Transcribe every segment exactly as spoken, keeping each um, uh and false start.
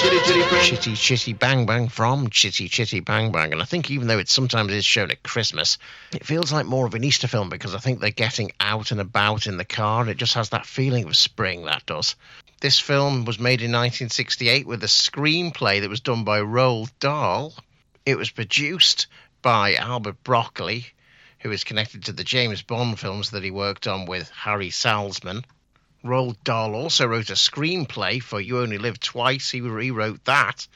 Chitty Chitty Bang. Chitty Chitty Bang Bang from Chitty Chitty Bang Bang. And I think even though it sometimes is shown at Christmas, it feels like more of an Easter film because I think they're getting out and about in the car and it just has that feeling of spring, that does. This film was made in nineteen sixty-eight with a screenplay that was done by Roald Dahl. It was produced by Albert Broccoli, who is connected to the James Bond films that he worked on with Harry Salzman. Roald Dahl also wrote a screenplay for You Only Live Twice. He rewrote that.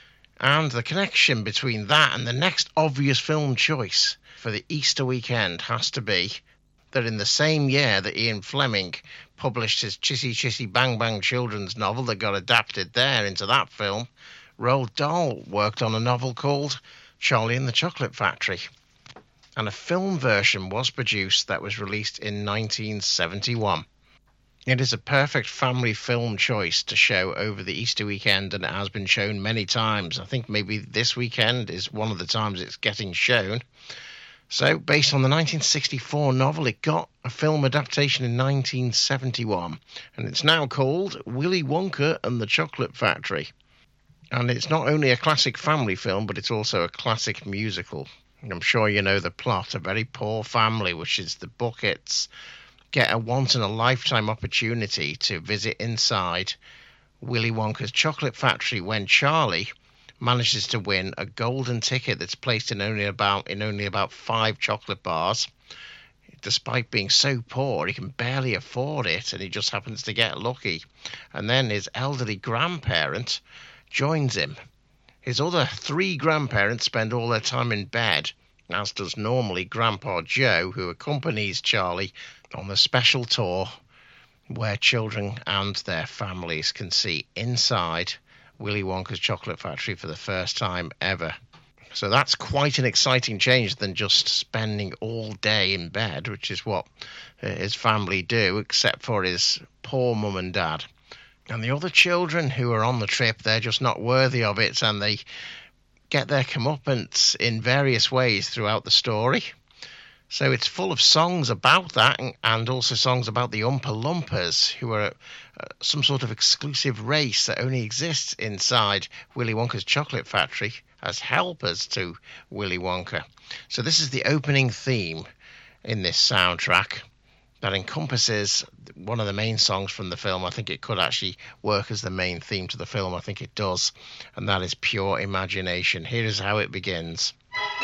And the connection between that and the next obvious film choice for the Easter weekend has to be that in the same year that Ian Fleming published his Chitty Chitty Bang Bang children's novel that got adapted there into that film, Roald Dahl worked on a novel called Charlie and the Chocolate Factory. And a film version was produced that was released in nineteen seventy-one. It is a perfect family film choice to show over the Easter weekend, and it has been shown many times. I think maybe this weekend is one of the times it's getting shown. So, based on the nineteen sixty-four novel, it got a film adaptation in nineteen seventy-one, and it's now called Willy Wonka and the Chocolate Factory. And it's not only a classic family film, but it's also a classic musical. And I'm sure you know the plot. A very poor family, which is the Buckets, get a once-in-a-lifetime opportunity to visit inside Willy Wonka's chocolate factory when Charlie manages to win a golden ticket that's placed in only about in only about five chocolate bars. Despite being so poor, he can barely afford it, and he just happens to get lucky. And then his elderly grandparent joins him. His other three grandparents spend all their time in bed, as does normally Grandpa Joe, who accompanies Charlie on the special tour where children and their families can see inside Willy Wonka's chocolate factory for the first time ever. So that's quite an exciting change than just spending all day in bed, which is what uh, his family do, except for his poor mum and dad. And the other children who are on the trip, they're just not worthy of it, and they get their comeuppance in various ways throughout the story. So it's full of songs about that, and also songs about the Oompa Loompas, who are uh, some sort of exclusive race that only exists inside Willy Wonka's chocolate factory as helpers to Willy Wonka. So this is the opening theme in this soundtrack that encompasses one of the main songs from the film. I think it could actually work as the main theme to the film. I think it does. And that is Pure Imagination. Here is how it begins.